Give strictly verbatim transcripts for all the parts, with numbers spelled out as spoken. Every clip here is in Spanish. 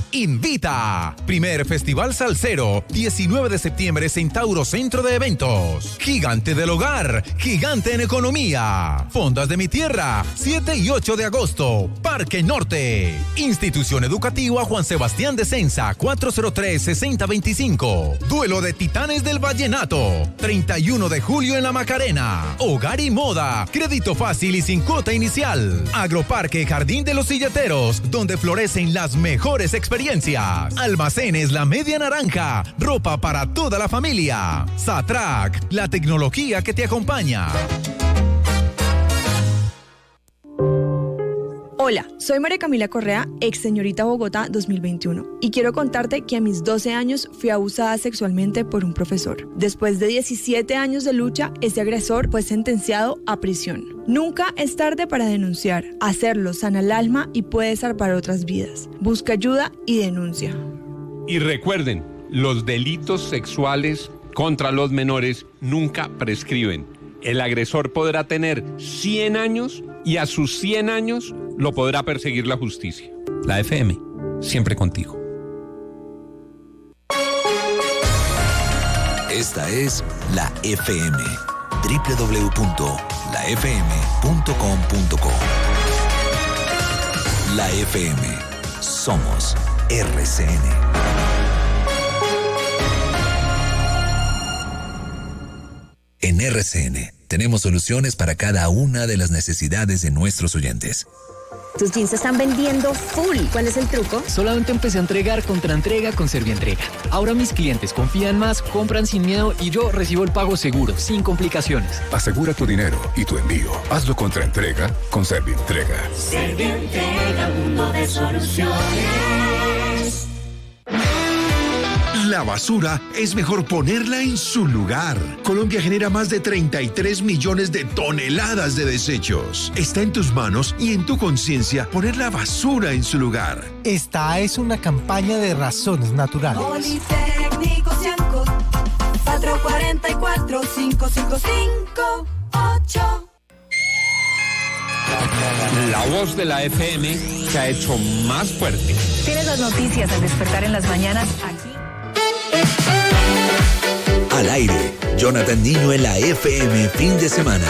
invita. Primer Festival Salsero, diecinueve de septiembre, Centauro Centro de Eventos. Gigante del Hogar, gigante en economía. Fondas de mi Tierra, siete y ocho de agosto, Parque Norte. Institución Educativa Juan Sebastián de Censa, cuatro cero tres, seis cero dos cinco. Duelo de Titanes del Vallenato, treinta y uno de julio en La Macarena. Hogar y moda, crédito fácil y sin cuota inicial. Agroparque Jardín de los Silleteros, donde florecen las mejores experiencias. Almacenes La Media Naranja, ropa para toda la familia. Satrac, la tecnología que te acompaña. Hola, soy María Camila Correa, ex señorita Bogotá dos mil veintiuno, y quiero contarte que a mis doce años fui abusada sexualmente por un profesor. Después de diecisiete años de lucha, ese agresor fue sentenciado a prisión. Nunca es tarde para denunciar. Hacerlo sana el alma y puede salvar otras vidas. Busca ayuda y denuncia. Y recuerden, los delitos sexuales contra los menores nunca prescriben. El agresor podrá tener cien años y a sus cien años lo podrá perseguir la justicia. La F M, siempre contigo. Esta es la F M, doble u doble u doble u punto la f m punto com punto co. La F M, somos R C N. En R C N tenemos soluciones para cada una de las necesidades de nuestros oyentes. Tus jeans se están vendiendo full. ¿Cuál es el truco? Solamente empecé a entregar contra entrega con Servientrega. Ahora mis clientes confían más, compran sin miedo y yo recibo el pago seguro, sin complicaciones. Asegura tu dinero y tu envío. Hazlo contra entrega con Servientrega. Servientrega, mundo de soluciones. La basura es mejor ponerla en su lugar. Colombia genera más de treinta y tres millones de toneladas de desechos. Está en tus manos y en tu conciencia poner la basura en su lugar. Esta es una campaña de Razones Naturales. Politécnico Cianco, cuatro cuatro cuatro, cinco cinco cinco ocho. La voz de la F M se ha hecho más fuerte. Tienes las noticias al despertar en las mañanas aquí. Al aire, Jonathan Niño en la F M fin de semana.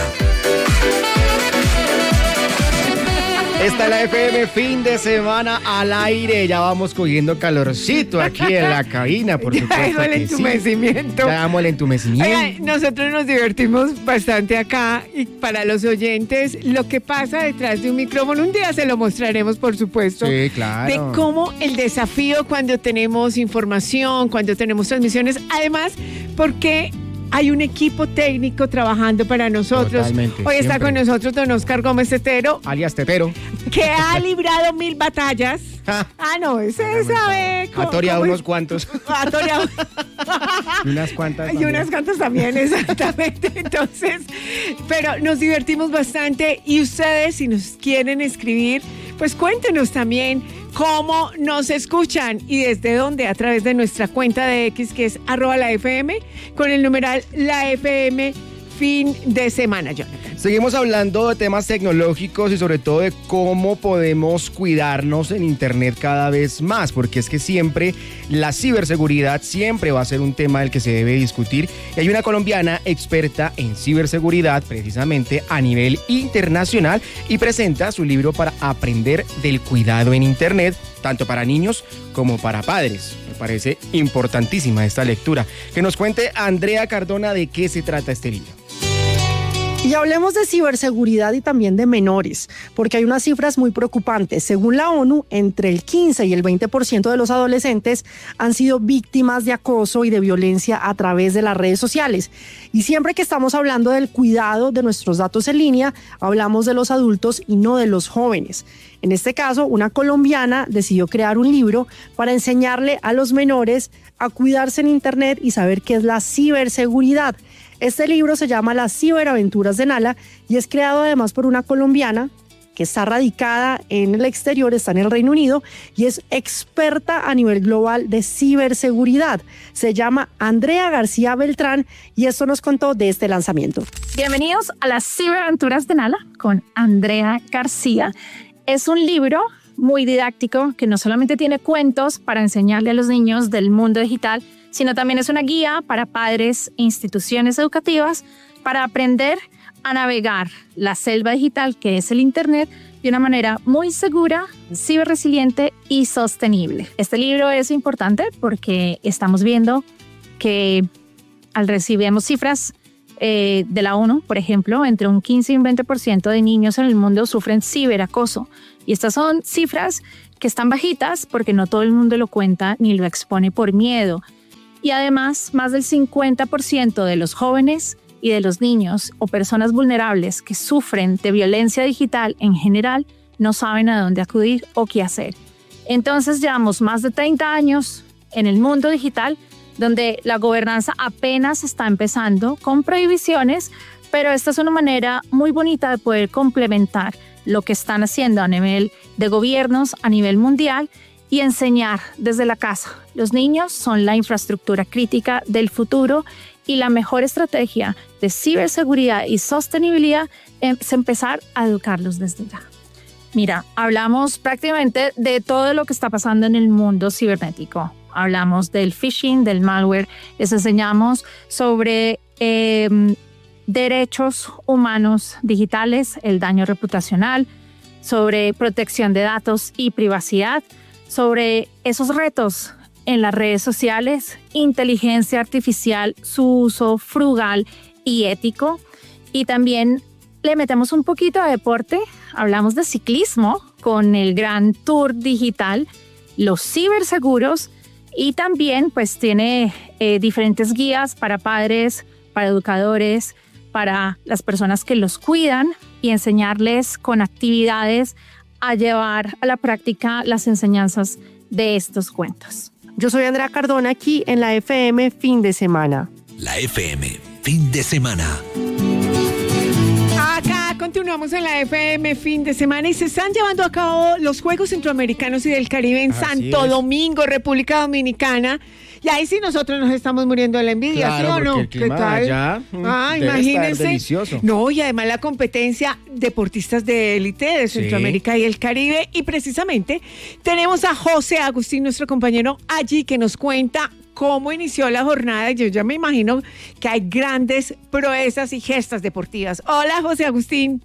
Esta es la F M fin de semana al aire. Ya vamos cogiendo calorcito aquí en la cabina, por ya supuesto. Ya el entumecimiento. Sí. Ya damos el entumecimiento. Oiga, nosotros nos divertimos bastante acá y para los oyentes, lo que pasa detrás de un micrófono, un día se lo mostraremos, por supuesto. Sí, claro. De cómo el desafío cuando tenemos información, cuando tenemos transmisiones, además, porque hay un equipo técnico trabajando para nosotros. Totalmente, Hoy siempre. está con nosotros don Oscar Gómez Tetero. Alias Tetero. Que ha librado mil batallas. Ah, no, ese sabe cómo. Ha toreado cómo unos es. cuantos. Ha toreado. Y unas cuantas. Y unas cuantas también, exactamente. Entonces, pero nos divertimos bastante y ustedes, si nos quieren escribir, pues cuéntenos también cómo nos escuchan y desde dónde, a través de nuestra cuenta de X, que es arroba la F M, con el numeral la F M fin de semana, Jonathan. Seguimos hablando de temas tecnológicos y sobre todo de cómo podemos cuidarnos en Internet cada vez más, porque es que siempre la ciberseguridad siempre va a ser un tema del que se debe discutir. Y hay una colombiana experta en ciberseguridad precisamente a nivel internacional y presenta su libro para aprender del cuidado en Internet, tanto para niños como para padres. Me parece importantísima esta lectura. Que nos cuente Andrea Cardona de qué se trata este libro. Y hablemos de ciberseguridad y también de menores, porque hay unas cifras muy preocupantes. Según la ONU, entre el quince y el veinte por ciento de los adolescentes han sido víctimas de acoso y de violencia a través de las redes sociales. Y siempre que estamos hablando del cuidado de nuestros datos en línea, hablamos de los adultos y no de los jóvenes. En este caso, una colombiana decidió crear un libro para enseñarle a los menores a cuidarse en Internet y saber qué es la ciberseguridad. Este libro se llama Las ciberaventuras de Nala y es creado además por una colombiana que está radicada en el exterior, está en el Reino Unido y es experta a nivel global de ciberseguridad. Se llama Andrea García Beltrán y esto nos contó de este lanzamiento. Bienvenidos a Las ciberaventuras de Nala con Andrea García. Es un libro muy didáctico que no solamente tiene cuentos para enseñarle a los niños del mundo digital, sino también es una guía para padres e instituciones educativas para aprender a navegar la selva digital que es el Internet de una manera muy segura, ciberresiliente y sostenible. Este libro es importante porque estamos viendo que al recibimos cifras eh, de la ONU, por ejemplo, entre un quince y un veinte por ciento de niños en el mundo sufren ciberacoso. Y estas son cifras que están bajitas porque no todo el mundo lo cuenta ni lo expone por miedo. Y además, más del cincuenta por ciento de los jóvenes y de los niños o personas vulnerables que sufren de violencia digital en general no saben a dónde acudir o qué hacer. Entonces llevamos más de treinta años en el mundo digital donde la gobernanza apenas está empezando con prohibiciones, pero esta es una manera muy bonita de poder complementar lo que están haciendo a nivel de gobiernos, a nivel mundial y enseñar desde la casa. Los niños son la infraestructura crítica del futuro y la mejor estrategia de ciberseguridad y sostenibilidad es empezar a educarlos desde ya. Mira, hablamos prácticamente de todo lo que está pasando en el mundo cibernético. Hablamos del phishing, del malware, les enseñamos sobre eh, derechos humanos digitales, el daño reputacional, sobre protección de datos y privacidad, sobre esos retos en las redes sociales, inteligencia artificial, su uso frugal y ético. Y también le metemos un poquito de deporte, hablamos de ciclismo con el Gran Tour digital, los ciberseguros y también pues tiene eh, diferentes guías para padres, para educadores, para las personas que los cuidan y enseñarles con actividades a llevar a la práctica las enseñanzas de estos cuentos. Yo soy Andrea Cardona aquí en la F M Fin de Semana. La F M Fin de Semana. Acá continuamos en la F M Fin de Semana y se están llevando a cabo los Juegos Centroamericanos y del Caribe en Así Santo es. Domingo, República Dominicana. Y ahí sí nosotros nos estamos muriendo de la envidia, claro, ¿sí o no? El clima ¿Qué tal? Allá, ah, debe imagínense. Estar delicioso. No, y además la competencia deportistas de élite de Centroamérica sí. y el Caribe. Y precisamente tenemos a José Agustín, nuestro compañero allí, que nos cuenta cómo inició la jornada. Yo ya me imagino que hay grandes proezas y gestas deportivas. Hola, José Agustín.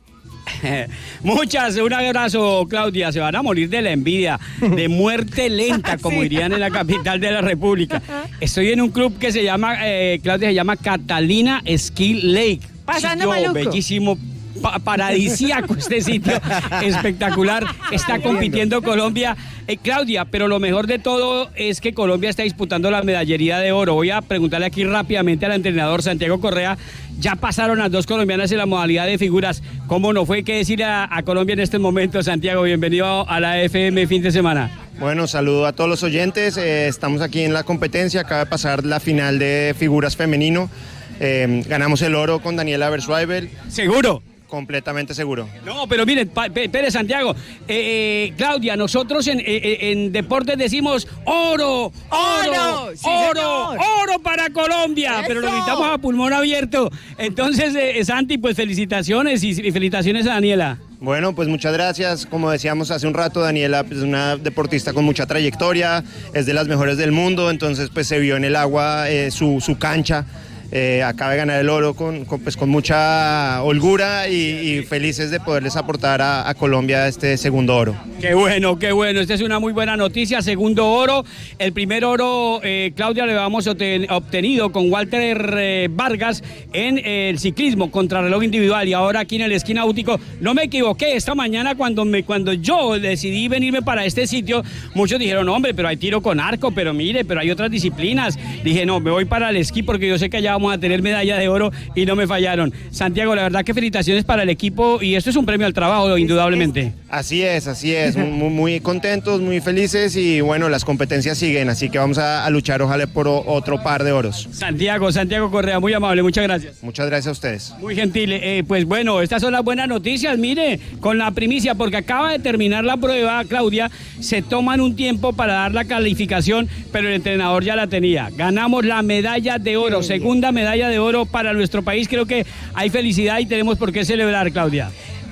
Muchas, un abrazo, Claudia. Se van a morir de la envidia, de muerte lenta, como sí. dirían en la capital de la República. Estoy en un club que se llama, eh, Claudia, se llama Catalina Ski Lake. Pasando maluco. Bellísimo, pa paradisíaco este sitio, espectacular. Está compitiendo Colombia. Eh, Claudia, pero lo mejor de todo es que Colombia está disputando la medallería de oro. Voy a preguntarle aquí rápidamente al entrenador Santiago Correa. Ya pasaron las dos colombianas en la modalidad de figuras. ¿Cómo no fue que decir a, a Colombia en este momento? Santiago, bienvenido a la F M Fin de Semana. Bueno, saludo a todos los oyentes. Eh, estamos aquí en la competencia. Acaba de pasar la final de figuras femenino. Eh, ganamos el oro con Daniela Bersuaibel. ¿Seguro? Completamente seguro. No, pero miren, Pérez Santiago, eh, eh, Claudia, nosotros en, eh, en deportes decimos oro, oro, oro, sí, oro, oro para Colombia, ¡eso! Pero lo gritamos a pulmón abierto. Entonces, eh, Santi, pues felicitaciones y, y felicitaciones a Daniela. Bueno, pues muchas gracias. Como decíamos hace un rato, Daniela es pues, una deportista con mucha trayectoria, es de las mejores del mundo, entonces pues se vio en el agua eh, su, su cancha. Eh, acaba de ganar el oro con, con, pues, con mucha holgura y, y felices de poderles aportar a, a Colombia este segundo oro. Qué bueno, qué bueno. Esta es una muy buena noticia. Segundo oro. El primer oro, eh, Claudia, lo habíamos obtenido con Walter eh, Vargas en eh, el ciclismo contrarreloj individual y ahora aquí en el esquí náutico. No me equivoqué. Esta mañana cuando, me, cuando yo decidí venirme para este sitio, muchos dijeron, hombre, pero hay tiro con arco, pero mire, pero hay otras disciplinas. Dije, no, me voy para el esquí porque yo sé que allá vamos a tener medalla de oro y no me fallaron. Santiago, la verdad que felicitaciones para el equipo y esto es un premio al trabajo, indudablemente. Así es, así es, muy, muy contentos, muy felices y bueno, las competencias siguen, así que vamos a, a luchar ojalá por otro par de oros. Santiago, Santiago Correa, muy amable, muchas gracias. Muchas gracias a ustedes. Muy gentil, eh, pues bueno, estas son las buenas noticias, mire, con la primicia, porque acaba de terminar la prueba, Claudia, se toman un tiempo para dar la calificación, pero el entrenador ya la tenía. Ganamos la medalla de oro, segunda medalla de oro para nuestro país. Creo que hay felicidad y tenemos por qué celebrar, Claudia.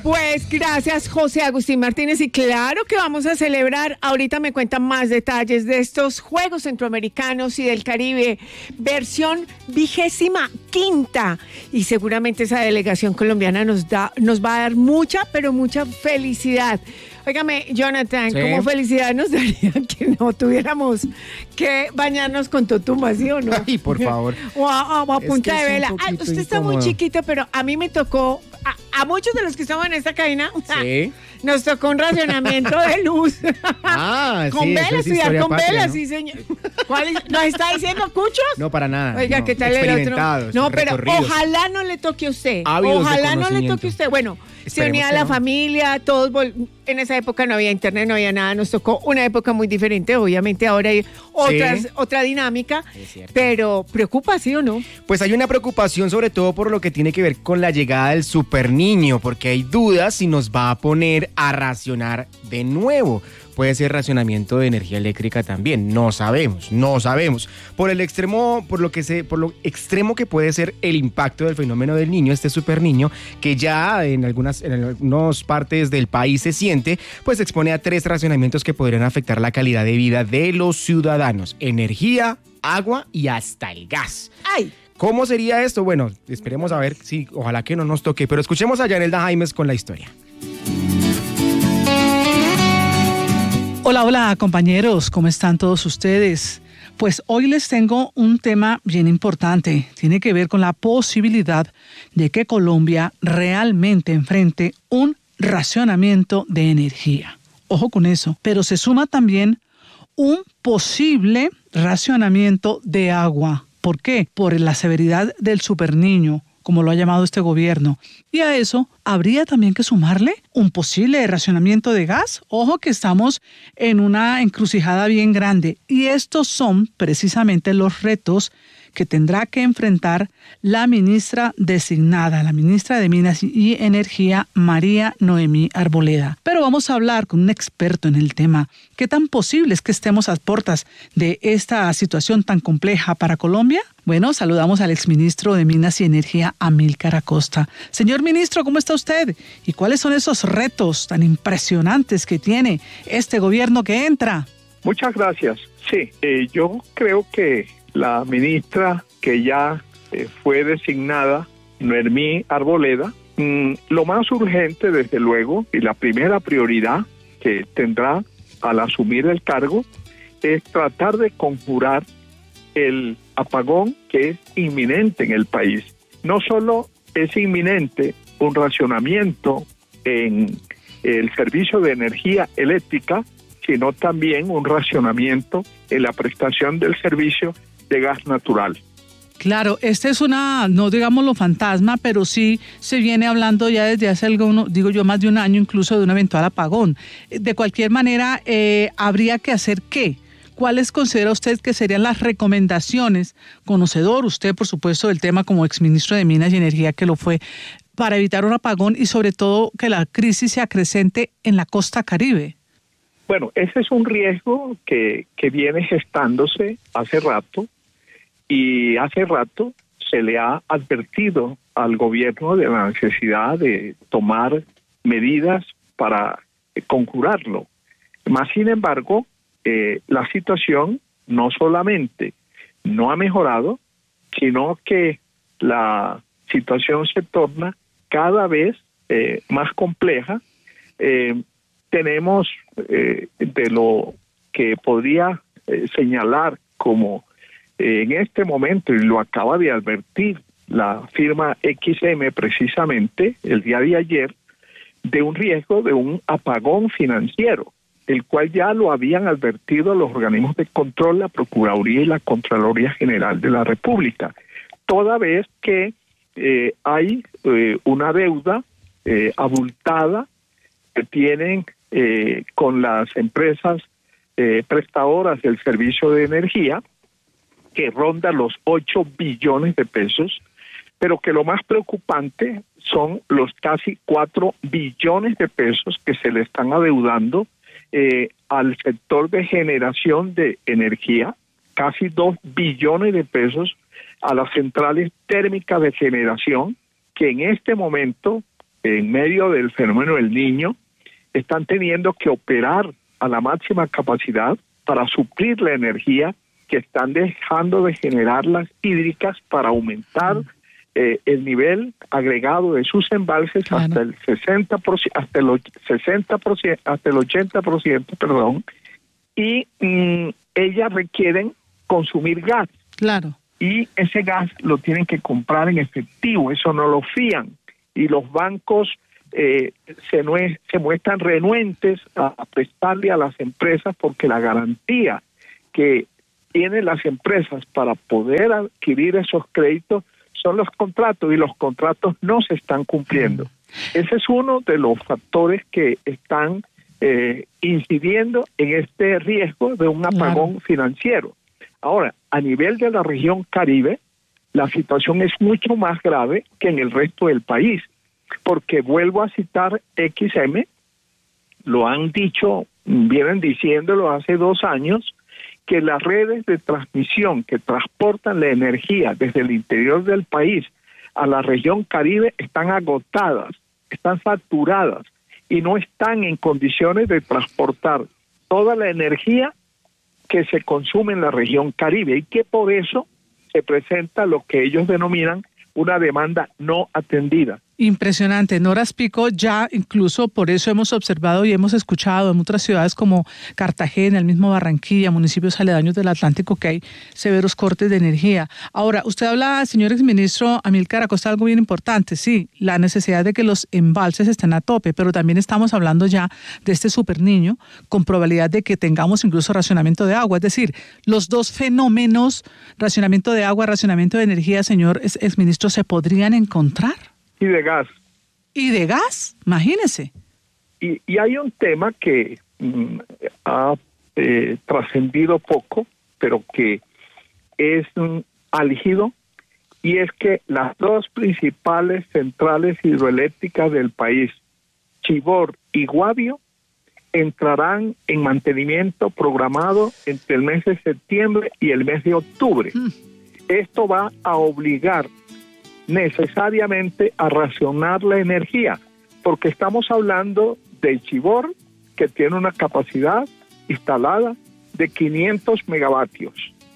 Pues gracias, José Agustín Martínez. Y claro que vamos a celebrar. Ahorita me cuentan más detalles de estos Juegos Centroamericanos y del Caribe, versión vigésima quinta. Y seguramente esa delegación colombiana nos da, nos va a dar mucha, pero mucha felicidad. Óigame, Jonathan, sí. ¿Cómo felicidad nos daría que no tuviéramos que bañarnos con totumba, sí o no? Ay, por favor. O a, o a punta de vela. Ay, usted está incómodo. Muy chiquito, pero a mí me tocó, a, a muchos de los que estamos en esta cabina, sí. Nos tocó un racionamiento de luz. Ah, con sí, velas, estudiar con patria, velas, ¿no? Sí, señor. ¿Cuál es? ¿Nos está diciendo Cuchos? No, para nada. Oiga, no. ¿qué tal el otro? No, pero recorridos. Ojalá no le toque a usted. Ávidos Ojalá no le toque a usted. Bueno, se unía a la no. familia, todos. Vol- en esa época no había internet, no había nada. Nos tocó una época muy diferente. Obviamente ahora hay otras, sí. otra dinámica. Pero, ¿preocupa, sí o no? Pues hay una preocupación sobre todo por lo que tiene que ver con la llegada del superniño, porque hay dudas si nos va a poner a racionar de nuevo. Puede ser racionamiento de energía eléctrica también, no sabemos, no sabemos. Por el extremo, por lo que se, por lo extremo que puede ser el impacto del fenómeno del niño, este superniño, que ya en algunas, en algunas partes del país se siente, pues expone a tres racionamientos que podrían afectar la calidad de vida de los ciudadanos: energía, agua y hasta el gas. ¡Ay! ¿Cómo sería esto? Bueno, esperemos a ver, sí, ojalá que no nos toque, pero escuchemos a Yanelda Jaimes con la historia. Hola, hola compañeros, ¿cómo están todos ustedes? Pues hoy les tengo un tema bien importante. Tiene que ver con la posibilidad de que Colombia realmente enfrente un racionamiento de energía. Ojo con eso, pero se suma también un posible racionamiento de agua. ¿Por qué? Por la severidad del superniño, como lo ha llamado este gobierno. Y a eso habría también que sumarle un posible racionamiento de gas. Ojo que estamos en una encrucijada bien grande. Y estos son precisamente los retos que tendrá que enfrentar la ministra designada, la ministra de Minas y Energía, María Noemí Arboleda. Pero vamos a hablar con un experto en el tema. ¿Qué tan posible es que estemos a puertas de esta situación tan compleja para Colombia? Bueno, saludamos al exministro de Minas y Energía, Amílcar Acosta. Señor ministro, ¿cómo está usted? ¿Y cuáles son esos retos tan impresionantes que tiene este gobierno que entra? Muchas gracias. Sí, eh, yo creo que la ministra que ya eh, fue designada, Noemí Arboleda, mmm, lo más urgente, desde luego, y la primera prioridad que tendrá al asumir el cargo, es tratar de conjurar el apagón que es inminente en el país. No solo es inminente un racionamiento en el servicio de energía eléctrica, sino también un racionamiento en la prestación del servicio de gas natural. Claro, esta es una, no digámoslo fantasma, pero sí se viene hablando ya desde hace algo, digo yo, más de un año incluso de un eventual apagón. De cualquier manera, eh, ¿habría que hacer qué? ¿Cuáles considera usted que serían las recomendaciones, conocedor usted, por supuesto, del tema como exministro de Minas y Energía que lo fue, para evitar un apagón y sobre todo que la crisis se acrecente en la costa Caribe? Bueno, ese es un riesgo que, que viene gestándose hace rato, y hace rato se le ha advertido al gobierno de la necesidad de tomar medidas para conjurarlo. Más sin embargo, eh, la situación no solamente no ha mejorado, sino que la situación se torna cada vez eh, más compleja. Eh, tenemos eh, de lo que podría eh, señalar como eh, en este momento, y lo acaba de advertir la firma X M precisamente el día de ayer, de un riesgo de un apagón financiero, el cual ya lo habían advertido los organismos de control, la Procuraduría y la Contraloría General de la República, toda vez que eh, hay eh, una deuda eh, abultada que tienen eh, con las empresas eh, prestadoras del servicio de energía, que ronda los ocho billones de pesos, pero que lo más preocupante son los casi cuatro billones de pesos que se le están adeudando eh, al sector de generación de energía, casi dos billones de pesos a las centrales térmicas de generación, que en este momento en medio del fenómeno del Niño, están teniendo que operar a la máxima capacidad para suplir la energía que están dejando de generar las hídricas para aumentar eh, el nivel agregado de sus embalses claro. hasta el sesenta por ciento, hasta el sesenta por ciento, hasta el ochenta por ciento, perdón, y mm, ellas requieren consumir gas. Claro. Y ese gas lo tienen que comprar en efectivo, eso no lo fían. Y los bancos eh, se, nue- se muestran renuentes a, a prestarle a las empresas porque la garantía que tienen las empresas para poder adquirir esos créditos son los contratos, y los contratos no se están cumpliendo. Ese es uno de los factores que están eh, incidiendo en este riesgo de un apagón claro. financiero. Ahora, a nivel de la región Caribe, la situación es mucho más grave que en el resto del país, porque vuelvo a citar X M, lo han dicho, vienen diciéndolo hace dos años, que las redes de transmisión que transportan la energía desde el interior del país a la región Caribe están agotadas, están saturadas y no están en condiciones de transportar toda la energía que se consume en la región Caribe, y que por eso se presenta lo que ellos denominan una demanda no atendida. Impresionante. En horas pico ya incluso por eso hemos observado y hemos escuchado en otras ciudades como Cartagena, el mismo Barranquilla, municipios aledaños del Atlántico, que hay severos cortes de energía. Ahora, usted habla, señor exministro Amílcar Acosta, algo bien importante. Sí, la necesidad de que los embalses estén a tope, pero también estamos hablando ya de este super niño con probabilidad de que tengamos incluso racionamiento de agua. Es decir, los dos fenómenos, racionamiento de agua, racionamiento de energía, señor exministro, ¿se podrían encontrar? Y de gas. ¿Y de gas? Imagínese. Y, y hay un tema que mm, ha eh, trascendido poco, pero que es mm, álgido, y es que las dos principales centrales hidroeléctricas del país, Chivor y Guavio, entrarán en mantenimiento programado entre el mes de septiembre y el mes de octubre. Mm. Esto va a obligar necesariamente a racionar la energía, porque estamos hablando de Chivor, que tiene una capacidad instalada de quinientos megavatios,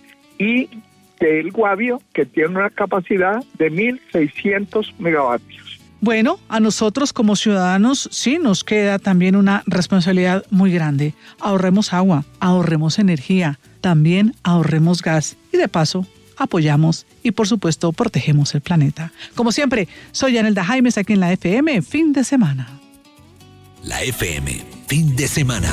y del Guavio, que tiene una capacidad de mil seiscientos megavatios. Bueno, a nosotros como ciudadanos sí nos queda también una responsabilidad muy grande. Ahorremos agua, ahorremos energía, también ahorremos gas, y de paso apoyamos y por supuesto protegemos el planeta. Como siempre, soy Yanelda Jaimes aquí en la F M Fin de Semana. La F M Fin de Semana.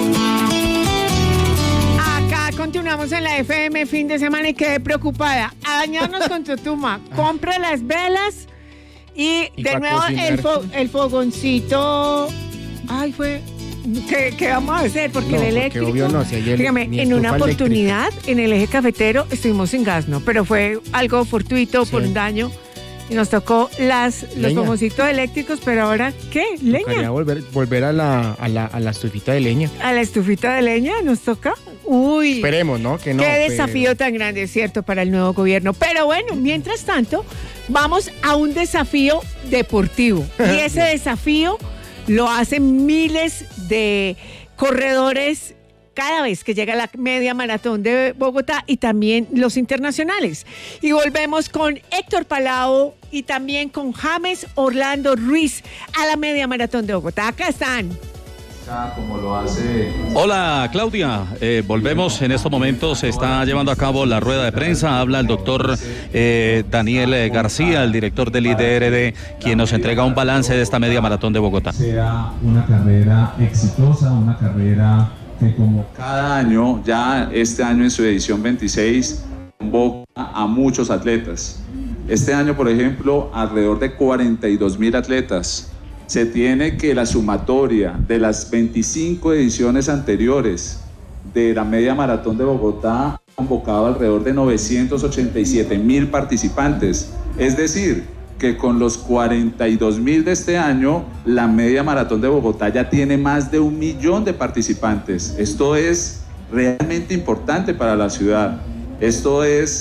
Acá continuamos en la F M Fin de Semana y quedé preocupada. A dañarnos con Totuma. Compre las velas y, y de nuevo el, fo- el fogoncito. Ay, fue... ¿Qué, ¿Qué vamos a hacer? Porque no, el eléctrico... Porque obvio no, si el, dígame, en una oportunidad eléctrica. En el eje cafetero estuvimos sin gas, ¿no? Pero fue algo fortuito, sí. Por un daño. Y nos tocó las los fogoncitos eléctricos, pero ahora, ¿qué? ¿Leña? volver, volver a, la, a, la, a la estufita de leña. ¿A la estufita de leña nos toca? Uy. Esperemos, ¿no? Que no. Qué pero... desafío tan grande, es cierto, para el nuevo gobierno. Pero bueno, mientras tanto, vamos a un desafío deportivo. Y ese desafío lo hacen miles de corredores cada vez que llega la media maratón de Bogotá y también los internacionales. Y volvemos con Héctor Palau y también con James Orlando Ruiz a la media maratón de Bogotá. Acá están. Como lo hace... Hola Claudia, eh, volvemos en estos momentos, se está llevando a cabo la rueda de prensa, habla el doctor eh, Daniel García, el director del I D R D, quien nos entrega un balance de esta media maratón de Bogotá. Sea una carrera exitosa, una carrera que como cada año, ya este año en su edición veintiséis, convoca a muchos atletas. Este año, por ejemplo, alrededor de cuarenta y dos mil atletas. Se tiene que la sumatoria de las veinticinco ediciones anteriores de la media maratón de Bogotá ha convocado alrededor de novecientos ochenta y siete mil participantes. Es decir, que con los cuarenta y dos mil de este año, la media maratón de Bogotá ya tiene más de un millón de participantes. Esto es realmente importante para la ciudad. Esto es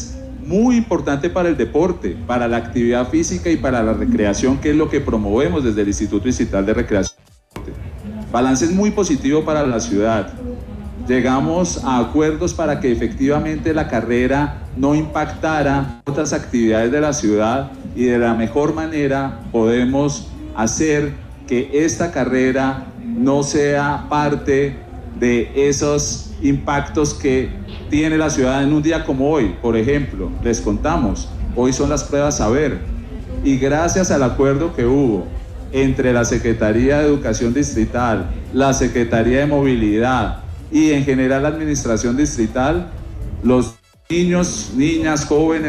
muy importante para el deporte, para la actividad física y para la recreación, que es lo que promovemos desde el Instituto Distrital de Recreación. Balance es muy positivo para la ciudad. Llegamos a acuerdos para que efectivamente la carrera no impactara otras actividades de la ciudad y de la mejor manera podemos hacer que esta carrera no sea parte de esos impactos que tiene la ciudad en un día como hoy. Por ejemplo, les contamos, hoy son las pruebas Saber y gracias al acuerdo que hubo entre la Secretaría de Educación Distrital, la Secretaría de Movilidad y en general la Administración Distrital, los niños, niñas, jóvenes